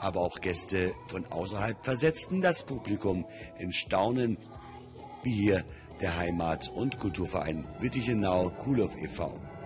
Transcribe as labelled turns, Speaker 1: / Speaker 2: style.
Speaker 1: Aber auch Gäste von außerhalb versetzten das Publikum in Staunen, wie hier der Heimat- und Kulturverein Wittichenau Kuhlow e.V.